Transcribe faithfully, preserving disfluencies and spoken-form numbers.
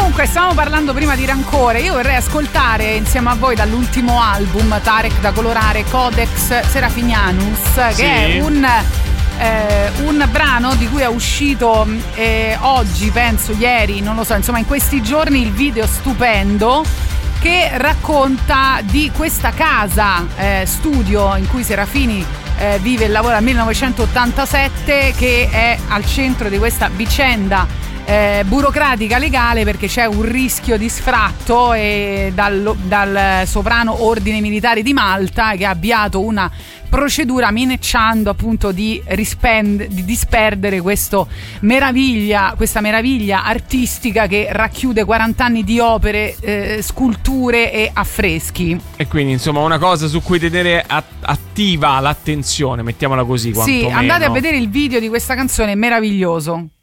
Comunque stavamo parlando prima di Rancore. Io vorrei ascoltare insieme a voi dall'ultimo album Tarek da colorare, Codex Serafinianus, che sì. è un eh, un brano di cui è uscito eh, oggi, penso ieri, non lo so, insomma in questi giorni il video stupendo che racconta di questa casa eh, studio in cui Serafini eh, vive e lavora dal millenovecentottantasette, che è al centro di questa vicenda Eh, burocratica legale, perché c'è un rischio di sfratto e dal, dal sovrano ordine militare di Malta, che ha avviato una procedura minacciando appunto di, rispend- di disperdere questo meraviglia, questa meraviglia artistica che racchiude quaranta anni di opere, eh, sculture e affreschi. E quindi insomma una cosa su cui tenere at- attiva l'attenzione, mettiamola così. Sì, andate a vedere il video di questa canzone, è meraviglioso.